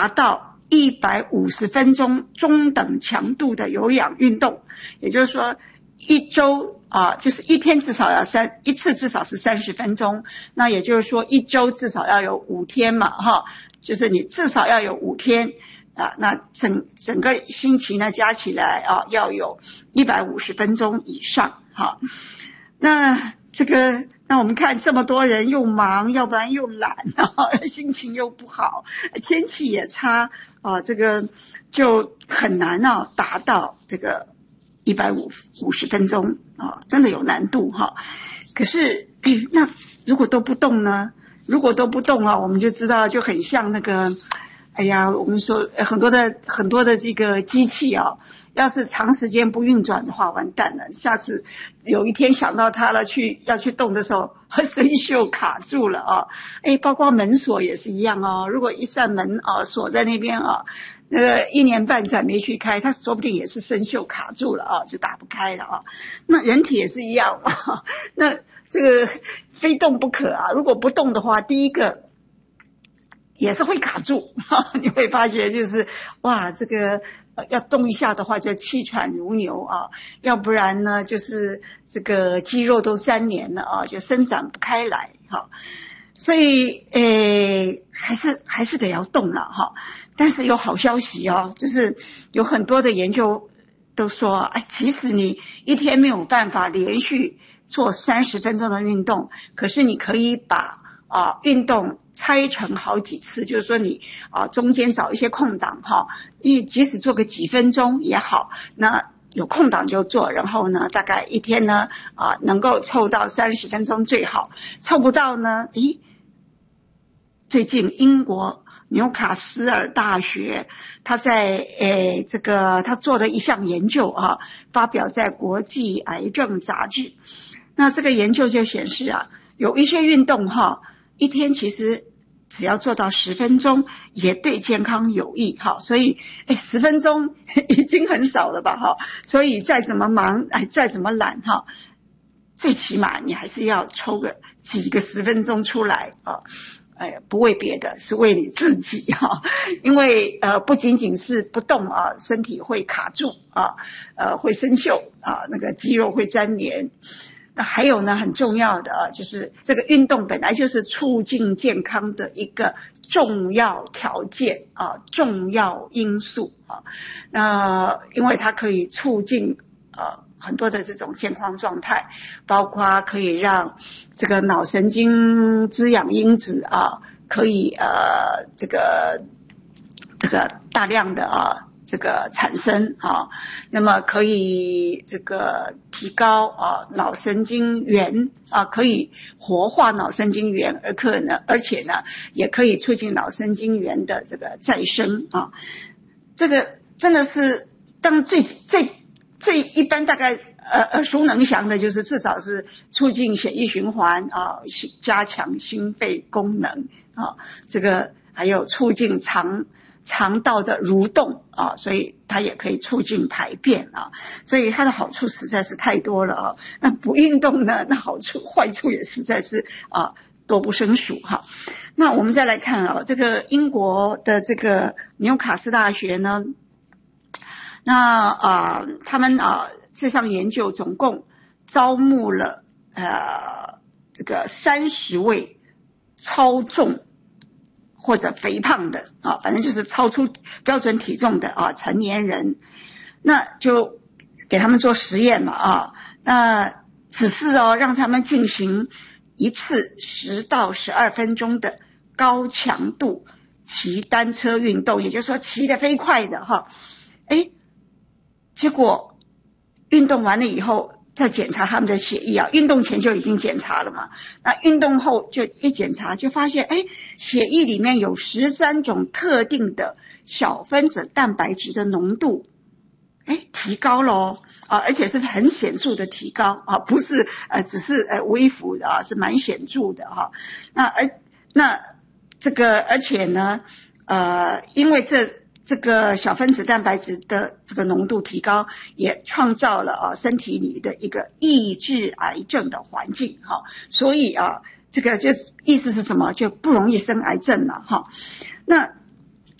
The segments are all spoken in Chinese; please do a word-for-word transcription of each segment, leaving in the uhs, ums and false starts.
达到一百五十分钟中等强度的有氧运动，也就是说一周啊，就是一天至少要三一次至少是三十分钟，那也就是说一周至少要有五天嘛，哈，就是你至少要有五天啊，那整整个星期呢加起来啊要有一百五十分钟以上，哈。那这个，那我们看这么多人又忙，要不然又懒啊，心情又不好，天气也差啊，这个就很难啊达到这个一百五十分钟啊，真的有难度哈。可是，哎，那如果都不动呢？如果都不动啊，我们就知道就很像那个，哎呀，我们说很多的很多的这个机器啊。要是长时间不运转的话，完蛋了。下次有一天想到它了，去要去动的时候，生锈卡住了啊！哎，包括门锁也是一样哦。如果一扇门啊锁在那边啊，那个一年半载没去开，它说不定也是生锈卡住了啊，就打不开了啊。那人体也是一样啊，那这个非动不可啊。如果不动的话，第一个也是会卡住，你会发觉就是哇，这个。要动一下的话就气喘如牛啊，要不然呢就是这个肌肉都粘连了啊，就伸展不开来哈。所以诶还是还是得要动了哈。但是有好消息哦，就是有很多的研究都说，哎，即使你一天没有办法连续做三十分钟的运动，可是你可以把啊运动拆成好几次，就是说你啊中间找一些空档哈，因为即使做个几分钟也好，那有空档就做，然后呢大概一天呢啊能够凑到三十分钟最好，凑不到呢，咦，最近英国纽卡斯尔大学他在诶这个他做了一项研究啊，发表在国际癌症杂志。那这个研究就显示啊，有一些运动哈，一天其实只要做到十分钟也对健康有益哈，所以哎，十分钟已经很少了吧哈，所以再怎么忙，哎，再怎么懒哈，最起码你还是要抽个几个十分钟出来啊，哎，不为别的，是为你自己哈，因为呃不仅仅是不动啊，身体会卡住啊，呃会生锈啊，那个肌肉会粘连。那还有呢，很重要的啊，就是这个运动本来就是促进健康的一个重要条件啊，重要因素啊。那因为它可以促进呃很多的这种健康状态，包括可以让这个脑神经滋养因子啊，可以呃这个这个大量的啊。这个产生啊，那么可以这个提高啊脑神经元啊，可以活化脑神经元，而可呢，而且呢，也可以促进脑神经元的这个再生啊。这个真的是，当然最最最一般大概呃耳熟能详的就是至少是促进血液循环啊，加强心肺功能啊，这个还有促进肠。肠道的蠕动啊，所以它也可以促进排便啊，所以它的好处实在是太多了啊。那不运动呢，那好处坏处也实在是啊多不胜数哈。那我们再来看啊，这个英国的这个纽卡斯大学呢，那啊他们啊这项研究总共招募了呃这个三十位超重。或者肥胖的啊，反正就是超出标准体重的啊成年人，那就给他们做实验嘛啊，那只是哦让他们进行一次十到十二分钟的高强度骑单车运动，也就是说骑得飞快的哈，哎，结果运动完了以后。再检查他们的血液啊，运动前就已经检查了嘛，那运动后就一检查就发现，哎，血液里面有十三种特定的小分子蛋白质的浓度，哎，提高了哦，啊，而且是很显著的提高啊，不是呃只是呃微幅的啊，是蛮显著的哈、啊。那而那这个而且呢，呃，因为这。这个小分子蛋白质的这个浓度提高，也创造了啊身体里的一个抑制癌症的环境哈，所以啊，这个就意思是什么？就不容易生癌症了哈。那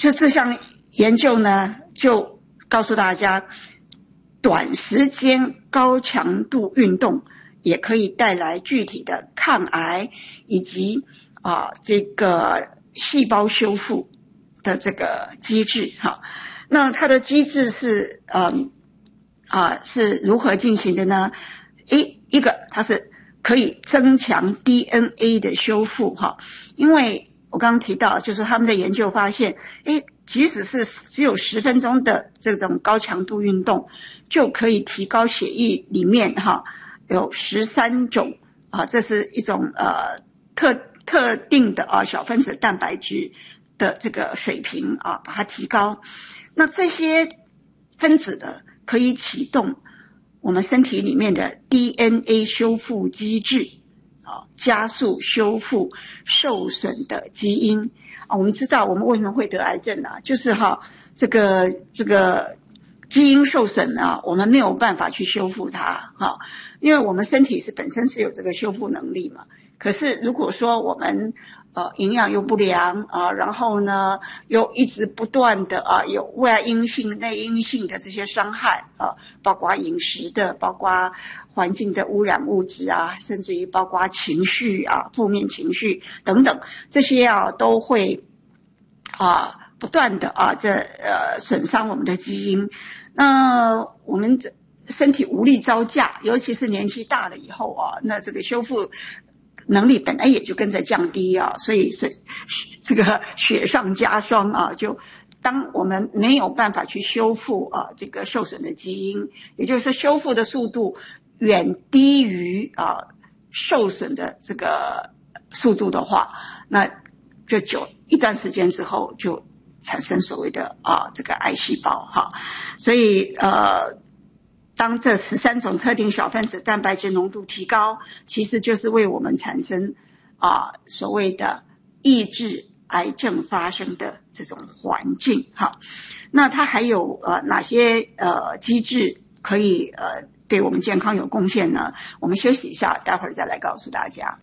就这项研究呢，就告诉大家，短时间高强度运动也可以带来具体的抗癌以及啊这个细胞修复的这个机制哈。那它的机制是嗯啊是如何进行的呢？一一个它是可以增强 D N A 的修复哈，因为我刚刚提到，就是他们的研究发现，诶，即使是只有十分钟的这种高强度运动，就可以提高血液里面哈有十三种啊，这是一种呃特特定的啊小分子蛋白质的这个水平啊，把它提高。那这些分子的可以启动我们身体里面的 D N A 修复机制。加速修复受损的基因啊，我们知道我们为什么会得癌症啊？就是哈，这个这个基因受损啊，我们没有办法去修复它哈，因为我们身体是本身是有这个修复能力嘛。可是如果说我们呃营养又不良啊，然后呢又一直不断的啊有外因性内因性的这些伤害啊，包括饮食的，包括环境的污染物质啊，甚至于包括情绪啊负面情绪等等，这些啊都会啊不断的啊这呃损伤我们的基因。那我们身体无力招架，尤其是年纪大了以后啊，那这个修复能力本来也就跟着降低啊，所以所以这个雪上加霜啊，就当我们没有办法去修复啊这个受损的基因，也就是说修复的速度远低于啊受损的这个速度的话，那就久一段时间之后就产生所谓的啊这个癌细胞哈，所以呃。当这十三种特定小分子蛋白质浓度提高，其实就是为我们产生啊所谓的抑制癌症发生的这种环境哈。那它还有呃哪些呃机制可以呃对我们健康有贡献呢？我们休息一下，待会儿再来告诉大家。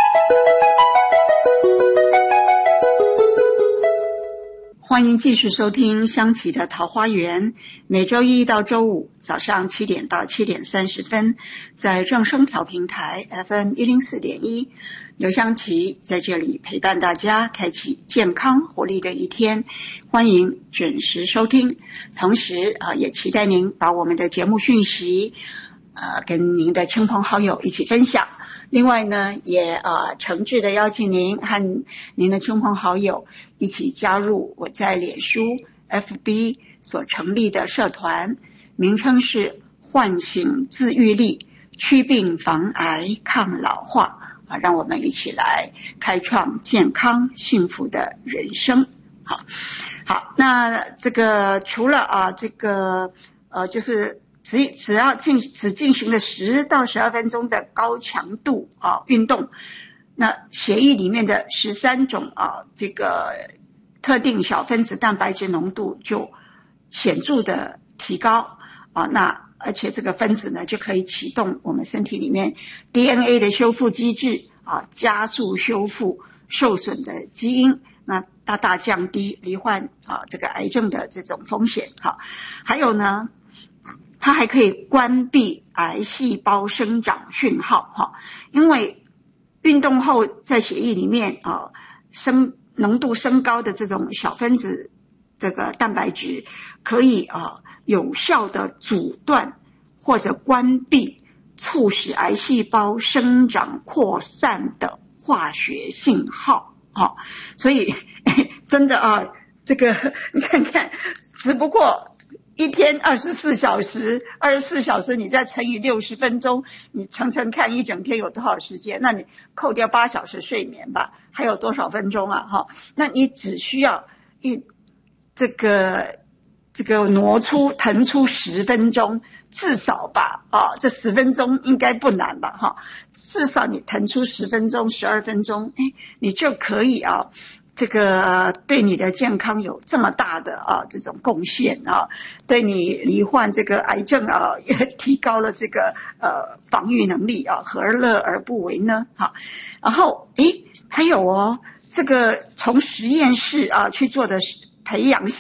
欢迎继续收听香琪的桃花源，每周一到周五早上七点到七点三十分，在正声调频台 F M 一零四点一，刘香琪在这里陪伴大家，开启健康活力的一天。欢迎准时收听，同时啊，也期待您把我们的节目讯息呃跟您的亲朋好友一起分享。另外呢，也呃诚挚的邀请您和您的亲朋好友一起加入我在脸书 F B 所成立的社团，名称是唤醒自愈力，祛病防癌抗老化啊，让我们一起来开创健康幸福的人生。好，好，那这个除了啊这个呃就是只只要进只进行了十到十二分钟的高强度啊运动，那血液里面的十三种啊这个特定小分子蛋白质浓度就显著的提高啊，那而且这个分子呢就可以启动我们身体里面 D N A 的修复机制啊，加速修复受损的基因，那大大降低罹患啊这个癌症的这种风险哈。还有呢，它还可以关闭癌细胞生长讯号哈，因为运动后在血液里面啊升浓度升高的这种小分子这个蛋白质可以啊有效的阻断或者关闭促使癌细胞生长扩散的化学信号啊，所以真的啊这个你看看，只不过一天二十四小时，二十四小时你再乘以六十分钟，你乘乘看一整天有多少时间？那你扣掉八小时睡眠吧，还有多少分钟啊？哈，那你只需要一这个这个挪出腾出十分钟，至少吧啊，这十分钟应该不难吧？哈，至少你腾出十分钟、十二分钟，哎，你就可以啊。这个对你的健康有这么大的啊这种贡献啊，对你罹患这个癌症啊也提高了这个呃防御能力啊，何乐而不为呢？好，然后诶还有哦，这个从实验室啊去做的培养